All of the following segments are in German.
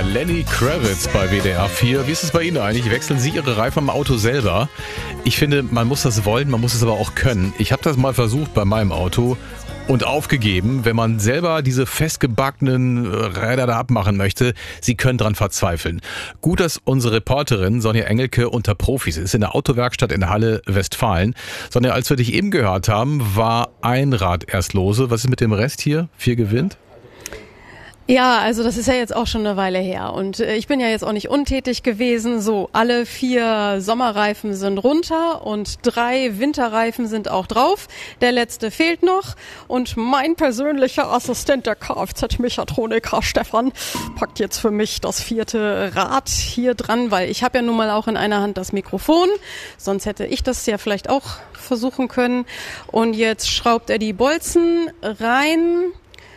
Lenny Kravitz bei WDR 4. Wie ist es bei Ihnen eigentlich? Wechseln Sie Ihre Reifen am Auto selber? Ich finde, man muss das wollen, man muss es aber auch können. Ich habe das mal versucht bei meinem Auto und aufgegeben. Wenn man selber diese festgebackenen Räder da abmachen möchte, Sie können dran verzweifeln. Gut, dass unsere Reporterin Sonja Engelke unter Profis ist, in der Autowerkstatt in Halle, Westfalen. Sonja, als wir dich eben gehört haben, war ein Rad erst lose. Was ist mit dem Rest hier? 4 gewinnt? Ja, also das ist ja jetzt auch schon eine Weile her und ich bin ja jetzt auch nicht untätig gewesen. So, alle 4 Sommerreifen sind runter und 3 Winterreifen sind auch drauf. Der letzte fehlt noch und mein persönlicher Assistent, der Kfz-Mechatroniker Stefan, packt jetzt für mich das 4. Rad hier dran, weil ich habe ja nun mal auch in einer Hand das Mikrofon. Sonst hätte ich das ja vielleicht auch versuchen können. Und jetzt schraubt er die Bolzen rein.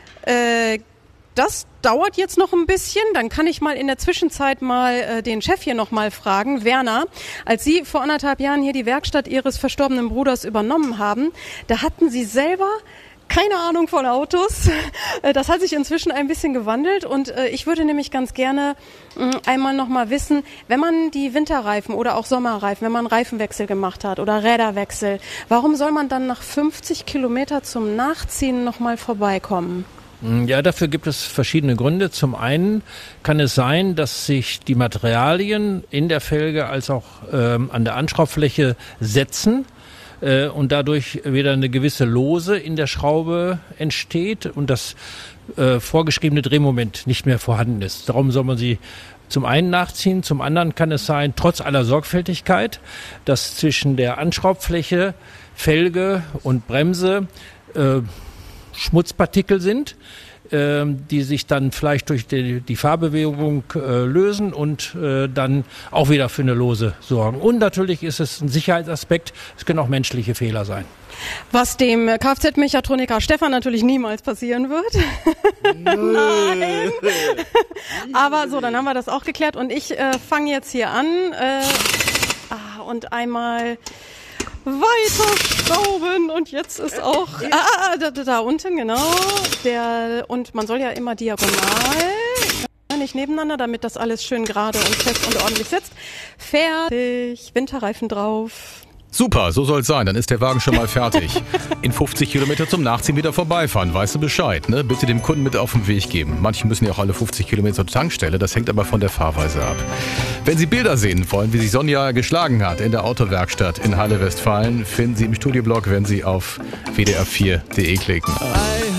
Das dauert jetzt noch ein bisschen, dann kann ich mal in der Zwischenzeit mal den Chef hier noch mal fragen, Werner. Als Sie vor 1,5 Jahren hier die Werkstatt Ihres verstorbenen Bruders übernommen haben, da hatten Sie selber keine Ahnung von Autos. Das hat sich inzwischen ein bisschen gewandelt und ich würde nämlich ganz gerne einmal noch mal wissen, wenn man die Winterreifen oder auch Sommerreifen, wenn man Reifenwechsel gemacht hat oder Räderwechsel, warum soll man dann nach 50 Kilometer zum Nachziehen noch mal vorbeikommen? Ja, dafür gibt es verschiedene Gründe. Zum einen kann es sein, dass sich die Materialien in der Felge als auch an der Anschraubfläche setzen und dadurch wieder eine gewisse Lose in der Schraube entsteht und das vorgeschriebene Drehmoment nicht mehr vorhanden ist. Darum soll man sie zum einen nachziehen, zum anderen kann es sein, trotz aller Sorgfältigkeit, dass zwischen der Anschraubfläche, Felge und Bremse Schmutzpartikel sind, die sich dann vielleicht durch die Fahrbewegung lösen und dann auch wieder für eine Lose sorgen. Und natürlich ist es ein Sicherheitsaspekt, es können auch menschliche Fehler sein. Was dem Kfz-Mechatroniker Stefan natürlich niemals passieren wird. Nein. Aber so, dann haben wir das auch geklärt und ich fange jetzt hier an und einmal weiter schrauben und jetzt ist auch da unten genau und man soll ja immer diagonal, nicht nebeneinander, damit das alles schön gerade und fest und ordentlich sitzt. Fertig, Winterreifen drauf. Super, so soll's sein. Dann ist der Wagen schon mal fertig. In 50 Kilometer zum Nachziehen wieder vorbeifahren. Weißt du Bescheid, ne? Bitte dem Kunden mit auf den Weg geben. Manche müssen ja auch alle 50 Kilometer zur Tankstelle. Das hängt aber von der Fahrweise ab. Wenn Sie Bilder sehen wollen, wie sich Sonja geschlagen hat in der Autowerkstatt in Halle, Westfalen, finden Sie im Studioblog, wenn Sie auf wdr4.de klicken.